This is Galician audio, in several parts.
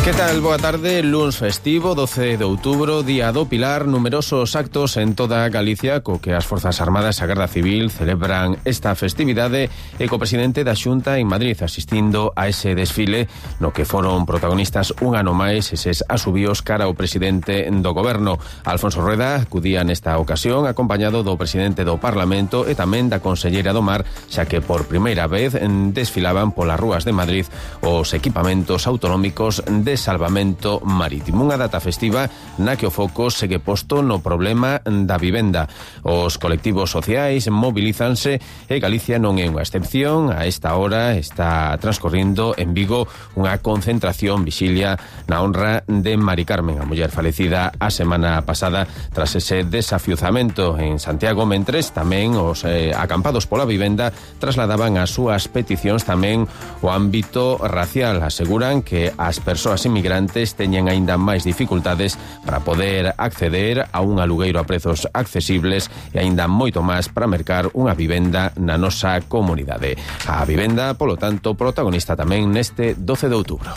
Que tal? Boa tarde, luns festivo, 12 de outubro, día do Pilar, numerosos actos en toda Galicia co que as Forzas Armadas e a Garda Civil celebran esta festividade e co presidente da Xunta en Madrid asistindo a ese desfile no que foron protagonistas un ano máis eses asubíos cara ao presidente do goberno. Alfonso Rueda acudía nesta ocasión acompañado do presidente do Parlamento e tamén da conselleira do Mar, xa que por primeira vez desfilaban polas rúas de Madrid os equipamentos autonómicos de salvamento marítimo. Unha data festiva na que o foco segue posto no problema da vivenda. Os colectivos sociais mobilízanse e Galicia non é unha excepción. A esta hora está transcorrindo en Vigo unha concentración vixilia na honra de Mari Carmen, a muller falecida a semana pasada tras ese desafiuzamento en Santiago, mentres tamén os acampados pola vivenda trasladaban as súas peticións tamén o ámbito racial. Aseguran que as persoas inmigrantes teñen aínda máis dificultades para poder acceder a un alugueiro a prezos accesibles e aínda moito máis para mercar unha vivenda na nosa comunidade. A vivenda, polo tanto, protagonista tamén neste 12 de outubro.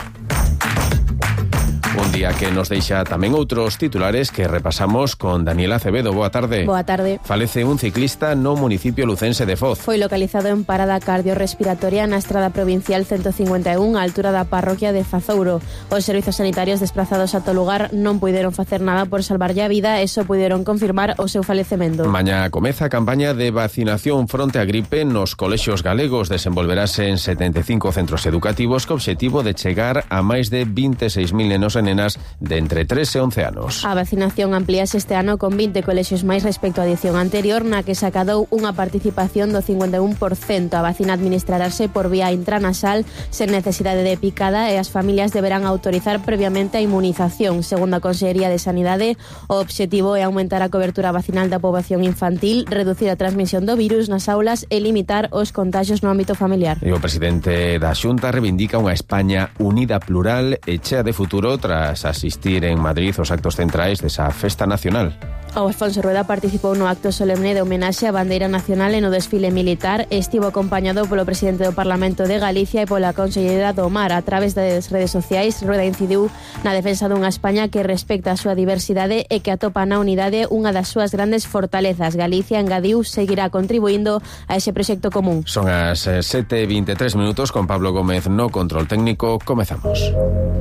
Un día que nos deixa tamén outros titulares que repasamos con Daniela Acevedo. Boa tarde. Boa tarde. Falece un ciclista no municipio lucense de Foz. Foi localizado en parada cardiorrespiratoria na estrada provincial 151 á altura da parroquia de Fazouro. Os servizos sanitarios desplazados ata o lugar non puideron facer nada por salvarlle a vida e só puideron confirmar o seu falecemento. Mañá comeza a campaña de vacinación fronte á gripe nos colexios galegos. Desenvolverase en 75 centros educativos co obxectivo de chegar a máis de 26.000 nenos e nenas de entre 3 e 11 anos. A vacinación amplíase este ano con 20 colexios máis respecto á edición anterior, na que se acadou unha participación do 51%. A vacina administrarase por vía intranasal sen necesidade de picada e as familias deberán autorizar previamente a inmunización. Segundo a Consellería de Sanidade, o obxectivo é aumentar a cobertura vacinal da poboación infantil, reducir a transmisión do virus nas aulas e limitar os contagios no ámbito familiar. E o presidente da Xunta reivindica unha España unida, plural e chea de futuro tras asistir en Madrid os actos centrais desa festa nacional. Alfonso Rueda participou no acto solemne de homenaxe á bandeira nacional e no desfile militar e estivo acompañado polo presidente do Parlamento de Galicia e pola conselleira do Mar. A través das redes sociais, Rueda incidiu na defensa dunha España que respecta a súa diversidade e que atopa na unidade unha das súas grandes fortalezas. Galicia, engadiu, seguirá contribuindo a ese proxecto común. Son as 7:23 con Pablo Gómez no control técnico. Comezamos.